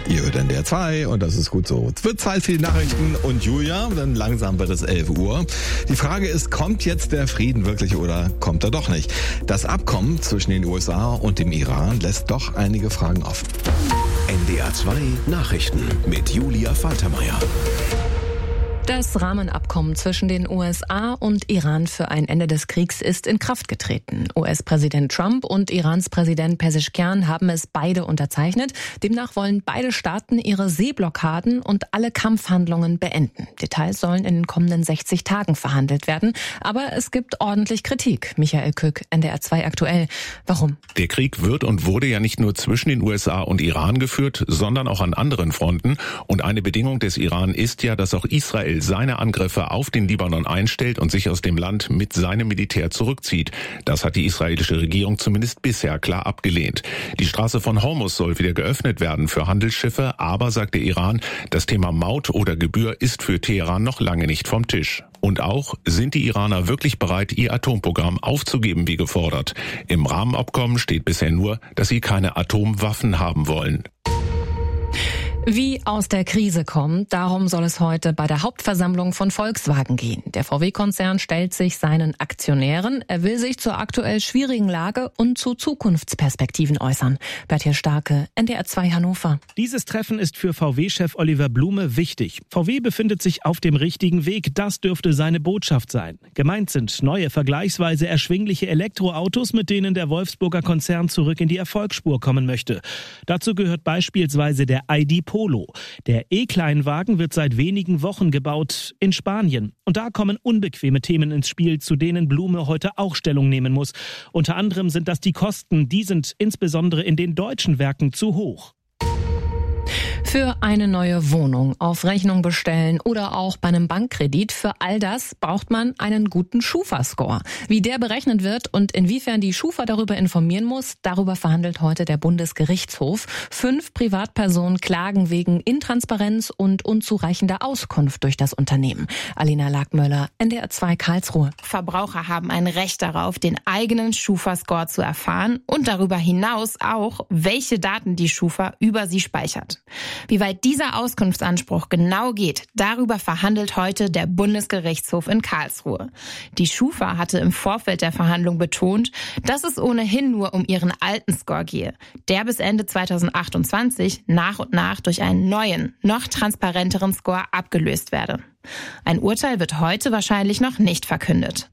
Ihr hört NDR 2 und das ist gut so. Es wird Zeit für die Nachrichten und Julia, dann langsam wird es 11 Uhr. Die Frage ist, kommt jetzt der Frieden wirklich oder kommt er doch nicht? Das Abkommen zwischen den USA und dem Iran lässt doch einige Fragen offen. NDR 2 Nachrichten mit Julia Faltermeier. Das Rahmenabkommen zwischen den USA und Iran für ein Ende des Kriegs ist in Kraft getreten. US-Präsident Trump und Irans Präsident Pezeshkian haben es beide unterzeichnet. Demnach wollen beide Staaten ihre Seeblockaden und alle Kampfhandlungen beenden. Details sollen in den kommenden 60 Tagen verhandelt werden. Aber es gibt ordentlich Kritik. Michael Kück, NDR 2 aktuell. Warum? Der Krieg wird und wurde ja nicht nur zwischen den USA und Iran geführt, sondern auch an anderen Fronten. Und eine Bedingung des Iran ist ja, dass auch Israel seine Angriffe auf den Libanon einstellt und sich aus dem Land mit seinem Militär zurückzieht. Das hat die israelische Regierung zumindest bisher klar abgelehnt. Die Straße von Hormuz soll wieder geöffnet werden für Handelsschiffe, aber, sagt der Iran, das Thema Maut oder Gebühr ist für Teheran noch lange nicht vom Tisch. Und auch, sind die Iraner wirklich bereit, ihr Atomprogramm aufzugeben, wie gefordert? Im Rahmenabkommen steht bisher nur, dass sie keine Atomwaffen haben wollen. Wie aus der Krise kommt, darum soll es heute bei der Hauptversammlung von Volkswagen gehen. Der VW-Konzern stellt sich seinen Aktionären. Er will sich zur aktuell schwierigen Lage und zu Zukunftsperspektiven äußern. Berthier Starke, NDR 2 Hannover. Dieses Treffen ist für VW-Chef Oliver Blume wichtig. VW befindet sich auf dem richtigen Weg. Das dürfte seine Botschaft sein. Gemeint sind neue, vergleichsweise erschwingliche Elektroautos, mit denen der Wolfsburger Konzern zurück in die Erfolgsspur kommen möchte. Dazu gehört beispielsweise der ID Polo. Der E-Kleinwagen wird seit wenigen Wochen gebaut in Spanien. Und da kommen unbequeme Themen ins Spiel, zu denen Blume heute auch Stellung nehmen muss. Unter anderem sind das die Kosten. Die sind insbesondere in den deutschen Werken zu hoch. Für eine neue Wohnung, auf Rechnung bestellen oder auch bei einem Bankkredit, für all das braucht man einen guten Schufa-Score. Wie der berechnet wird und inwiefern die Schufa darüber informieren muss, darüber verhandelt heute der Bundesgerichtshof. 5 Privatpersonen klagen wegen Intransparenz und unzureichender Auskunft durch das Unternehmen. Alina Lagmöller, NDR 2 Karlsruhe. Verbraucher haben ein Recht darauf, den eigenen Schufa-Score zu erfahren und darüber hinaus auch, welche Daten die Schufa über sie speichert. Wie weit dieser Auskunftsanspruch genau geht, darüber verhandelt heute der Bundesgerichtshof in Karlsruhe. Die Schufa hatte im Vorfeld der Verhandlung betont, dass es ohnehin nur um ihren alten Score gehe, der bis Ende 2028 nach und nach durch einen neuen, noch transparenteren Score abgelöst werde. Ein Urteil wird heute wahrscheinlich noch nicht verkündet.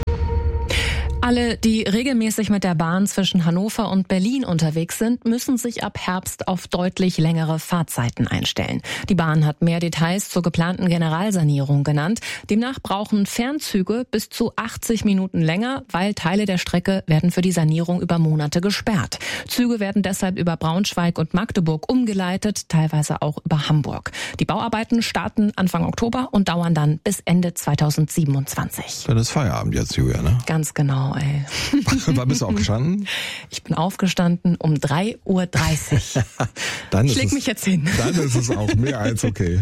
Alle, die regelmäßig mit der Bahn zwischen Hannover und Berlin unterwegs sind, müssen sich ab Herbst auf deutlich längere Fahrzeiten einstellen. Die Bahn hat mehr Details zur geplanten Generalsanierung genannt. Demnach brauchen Fernzüge bis zu 80 Minuten länger, weil Teile der Strecke werden für die Sanierung über Monate gesperrt. Züge werden deshalb über Braunschweig und Magdeburg umgeleitet, teilweise auch über Hamburg. Die Bauarbeiten starten Anfang Oktober und dauern dann bis Ende 2027. Dann ist Feierabend jetzt, Julia, ne? Ganz genau. Wann bist du aufgestanden? Ich bin aufgestanden um 3:30 Uhr. Ich leg mich jetzt hin. Dann ist es auch mehr als okay.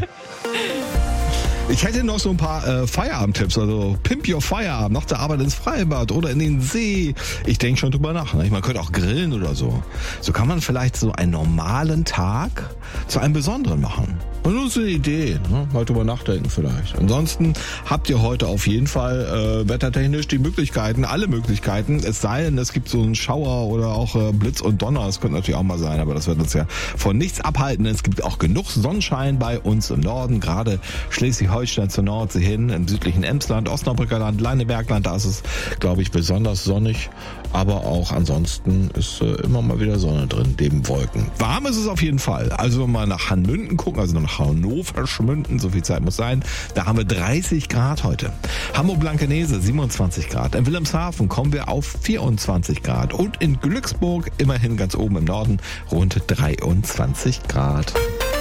Ich hätte noch so ein paar Feierabendtipps, also Pimp Your Feierabend, nach der Arbeit ins Freibad oder in den See. Ich denke schon drüber nach. Ne? Man könnte auch grillen oder so. So kann man vielleicht so einen normalen Tag zu einem besonderen machen. Und das ist eine Idee, ne? Mal drüber nachdenken vielleicht. Ansonsten habt ihr heute auf jeden Fall wettertechnisch die Möglichkeiten, alle Möglichkeiten. Es sei denn, es gibt so einen Schauer oder auch Blitz und Donner. Das könnte natürlich auch mal sein, aber das wird uns ja von nichts abhalten. Es gibt auch genug Sonnenschein bei uns im Norden, gerade Schleswig-Holstein zur Nordsee hin, im südlichen Emsland, Osnabrücker Land, Leinebergland. Da ist es, glaube ich, besonders sonnig. Aber auch ansonsten ist immer mal wieder Sonne drin, neben Wolken. Warm ist es auf jeden Fall. Also mal nach Hanmünden gucken, also nach Hannover schmünden, so viel Zeit muss sein. Da haben wir 30 Grad heute. Hamburg-Blankenese 27 Grad. In Wilhelmshaven kommen wir auf 24 Grad. Und in Glücksburg, immerhin ganz oben im Norden, rund 23 Grad.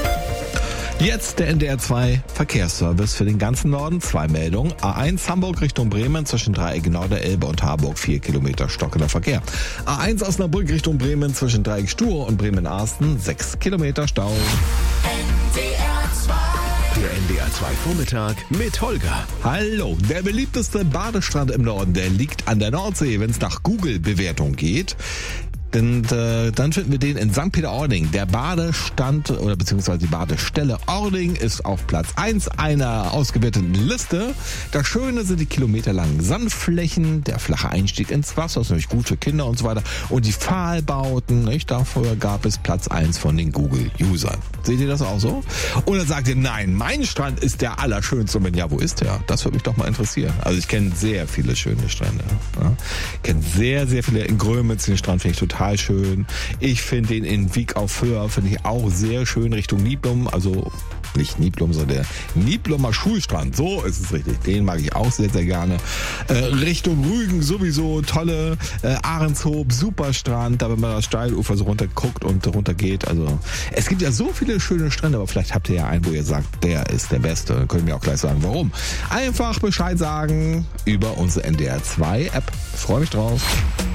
Jetzt der NDR 2 Verkehrsservice für den ganzen Norden. 2 Meldungen. A1 Hamburg Richtung Bremen zwischen Dreieck Norderelbe und Harburg 4 Kilometer stockender Verkehr. A1 Osnabrück Richtung Bremen zwischen Dreieck Stur und Bremen-Arsten 6 Kilometer Stau. Der NDR 2 Vormittag mit Holger. Hallo, der beliebteste Badestrand im Norden, der liegt an der Nordsee, wenn es nach Google-Bewertung geht. Denn dann finden wir den in St. Peter-Ording. Der Badestand oder beziehungsweise die Badestelle Ording ist auf Platz 1 einer ausgewerteten Liste. Das Schöne sind die kilometerlangen Sandflächen, der flache Einstieg ins Wasser, das ist natürlich gut für Kinder und so weiter. Und die Pfahlbauten, nicht? Dafür gab es Platz 1 von den Google-Usern. Seht ihr das auch so? Oder sagt ihr, nein, mein Strand ist der allerschönste. Und wenn ja, wo ist der? Das würde mich doch mal interessieren. Also ich kenne sehr viele schöne Strände. Ja? Ich kenne sehr, sehr viele. In Grömitz, den Strand finde ich total schön. Ich finde den in Wieg auf Föhr, finde ich auch sehr schön, Richtung Niblum. Also nicht Niblum, sondern der Niblumer Schulstrand. So ist es richtig. Den mag ich auch sehr, sehr gerne. Richtung Rügen sowieso tolle. Ahrenshoop, super Strand. Da wenn man das Steilufer so runter guckt und runter geht. Also es gibt ja so viele schöne Strände, aber vielleicht habt ihr ja einen, wo ihr sagt, der ist der Beste. Dann könnt ihr mir auch gleich sagen, warum. Einfach Bescheid sagen über unsere NDR 2 App. Freue mich drauf.